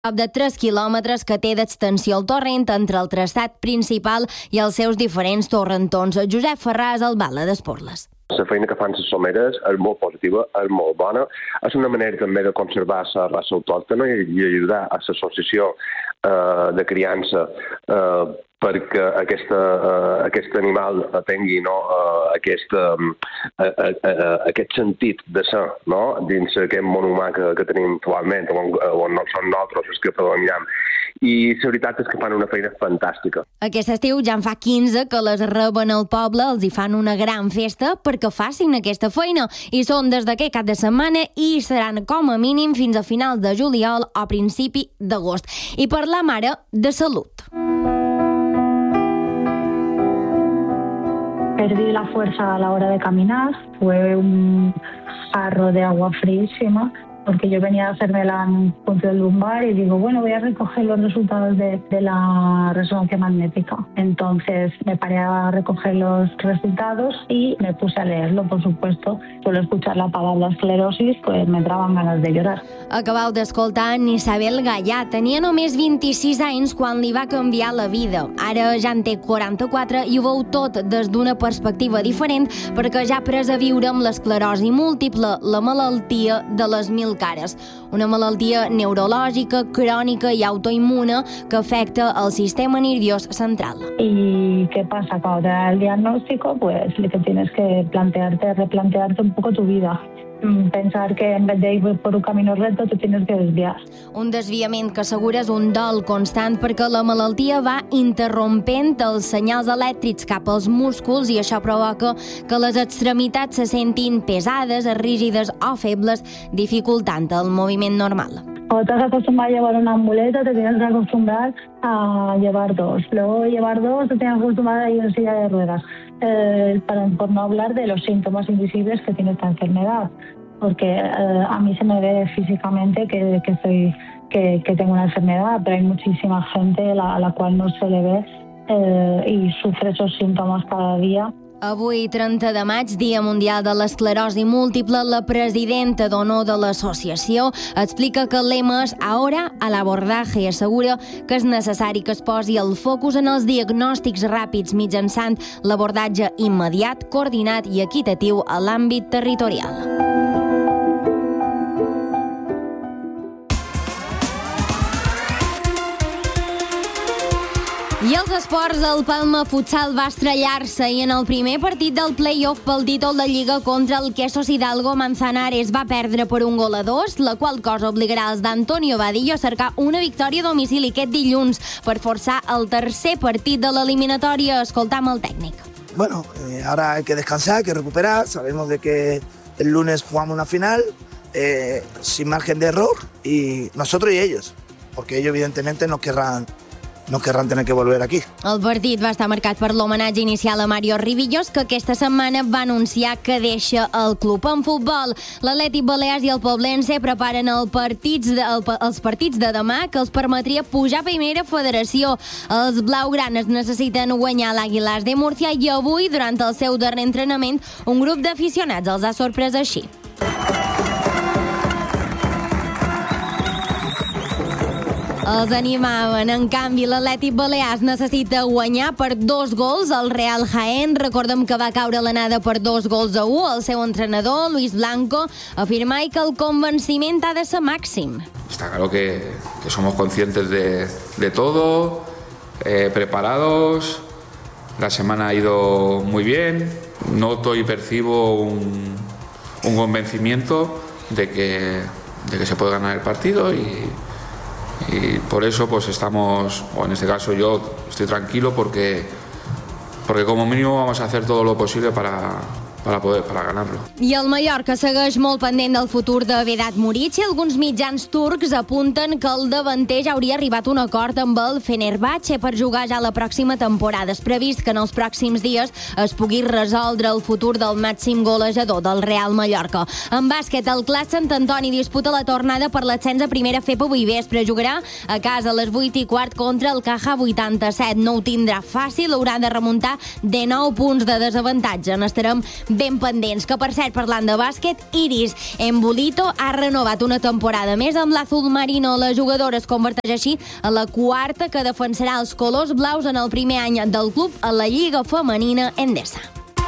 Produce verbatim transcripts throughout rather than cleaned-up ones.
prop de tres quilòmetres que té d'extensió el torrent entre el traçat principal i els seus diferents torrentons. Josep Ferràs, al Bala d'Esporles. La feina que fan les someres és molt positiva, és molt bona. És una manera també de conservar la raça autòctona i ajudar a l'associació eh, de criança eh, perquè aquesta, uh, aquest animal tingui no, uh, aquest, uh, uh, uh, uh, aquest sentit de ser no, dins aquest món humà que, que tenim actualment, on, on no són nosaltres els que predominem. I la veritat és que fan una feina fantàstica. Aquest estiu ja en fa quinze que les reben al poble, els hi fan una gran festa perquè facin aquesta feina. I són des d'aquest cap de setmana i seran com a mínim fins a finals de juliol o principi d'agost. I parlam ara de salut. Perdí la fuerza a la hora de caminar, fue un jarro de agua fríísima, porque yo venía a hacerme la punción lumbar y digo, bueno, voy a recoger los resultados de, de la resonancia magnética. Entonces me paré a recoger los resultados y me puse a leerlo, por supuesto. Solo escuchar la palabra esclerosis, pues me entraban ganas de llorar. Acabeu d'escoltar en Isabel Gallà. Tenia només vint-i-sis anys quan li va canviar la vida. Ara ja en té quaranta-quatre i ho veu tot des d'una perspectiva diferent perquè ja ha pres a viure amb l'esclerosi múltiple, la malaltia de les mil cares. Una malaltia neurològica, crònica i autoimmune que afecta el sistema nerviós central. ¿Y qué pasa? Cuando te da el diagnóstico, pues lo que tienes que plantearte, replantearte un poco tu vida. Pensar que en vez de ir por un camino recto te tienes que desviar. Un desviament que assegura és un dol constant perquè la malaltia va interrompent els senyals elèctrics cap als músculs i això provoca que les extremitats se sentin pesades, rígides o febles, dificultant el moviment normal. Cuando te has acostumbrado a llevar una muleta, te tienes que acostumbrar a llevar dos. Luego llevar dos, te tienes que acostumbrar a ir en silla de ruedas. Eh, para, por no hablar de los síntomas invisibles que tiene esta enfermedad. Porque eh, a mí se me ve físicamente que, que, soy, que, que tengo una enfermedad, pero hay muchísima gente a la, a la cual no se le ve eh, y sufre esos síntomas cada día. Avui, trenta de maig, Dia Mundial de l'Esclerosi Múltiple, la presidenta d'honor de l'associació explica que el lema és «Ahora al abordaje» i assegura que és necessari que es posi el focus en els diagnòstics ràpids mitjançant l'abordatge immediat, coordinat i equitatiu a l'àmbit territorial. I els esports, el Palma Futsal va estrellar-se i en el primer partit del play-off pel títol de Lliga contra el Quesos Hidalgo Manzanares va perdre per un gol a dos, la qual cosa obligarà els d'Antonio Vadillo a cercar una victòria a domicili aquest dilluns per forçar el tercer partit de l'eliminatòria. Escoltam el tècnic. Bueno, eh, ahora hay que descansar, hay que recuperar. Sabemos de que el lunes jugamos una final eh, sin margen de error y nosotros y ellos, porque ellos evidentemente nos querrán no querran tener que volver aquí. El partit va estar marcat per l'homenatge inicial a Mario Rivillos, que aquesta setmana va anunciar que deixa el club. En futbol, l'Atlètic Balears i el Poblense preparen el partits de, el, els partits de demà que els permetria pujar a primera federació. Els blaugranes necessiten guanyar l'Àguilas de Múrcia i avui, durant el seu darrer entrenament, un grup d'aficionats els ha sorprès així. Els animaven. En canvi, l'Atlètic Balears necessita guanyar per dos gols al Real Jaén. Recordem que va caure a l'anada per dos gols a u. El seu entrenador, Luis Blanco, afirma que el convenciment ha de ser màxim. Está claro que, que somos conscientes de, de todo, eh, preparados. La semana ha ido muy bien. Noto y percibo un, un convencimiento de que, de que se puede ganar el partido y Y por eso pues estamos, o en este caso yo estoy tranquilo porque, porque como mínimo vamos a hacer todo lo posible para, para poder para ganarlo. I el Mallorca segueix molt pendent del futur de Vedat Muric i alguns mitjans turcs apunten que el davanter ja hauria arribat a un acord amb el Fenerbahçe per jugar ja la pròxima temporada. És previst que en els pròxims dies es pugui resoldre el futur del màxim golejador del Real Mallorca. En bàsquet, el Clas Sant Antoni disputa la tornada per l'ascens a primera F avui vespre. Jugarà a casa a les vuit i quart contra el Caja vuitanta-set. No ho tindrà fàcil, haurà de remuntar de nou punts de desavantatge. N'estarem ben pendents. Que, per cert, parlant de bàsquet, Iris Embolito ha renovat una temporada més amb l'Azul Marino. La jugadora es converteix així a la quarta que defensarà els colors blaus en el primer any del club a la Lliga Femenina Endesa.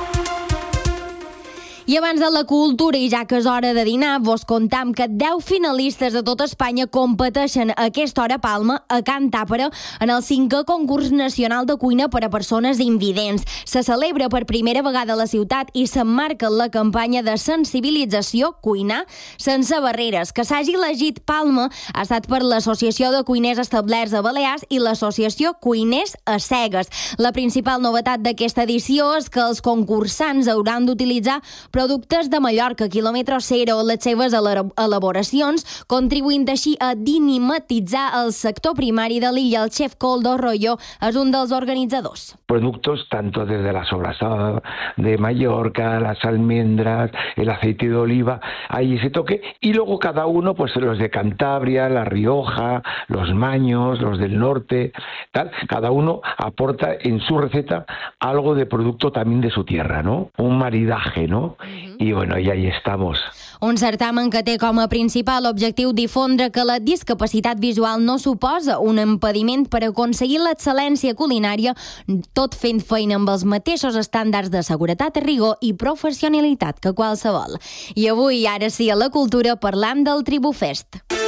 I abans de la cultura, i ja que és hora de dinar, vos contam que deu finalistes de tota Espanya competeixen a aquesta hora a Palma, a Can Tàpera, en el cinquè concurs nacional de cuina per a persones invidents. Se celebra per primera vegada a la ciutat i s'emmarca en la campanya de sensibilització Cuinar sense barreres. Que s'hagi elegit Palma ha estat per l'Associació de Cuiners Establerts a Balears i l'Associació Cuiners a Cegues. La principal novetat d'aquesta edició és que els concursants hauran d'utilitzar productes de Mallorca, quilòmetre zero, les seves elaboracions, contribuint així a dinamitzar el sector primari de l'illa. El xef Coldo Royo és un dels organitzadors. Productos tanto desde la sobrasada de Mallorca, las almendras, el aceite de oliva, hay ese toque, y luego cada uno, pues los de Cantabria, La Rioja, los maños, los del norte, tal, cada uno aporta en su receta algo de producto también de su tierra, ¿no? Un maridaje, ¿no? I bueno, i ahí estamos. Un certamen que té com a principal objectiu difondre que la discapacitat visual no suposa un impediment per aconseguir l'excel·lència culinària, tot fent feina amb els mateixos estàndards de seguretat, rigor i professionalitat que qualsevol. I avui, ara sí, a la cultura, parlam del Tribufest.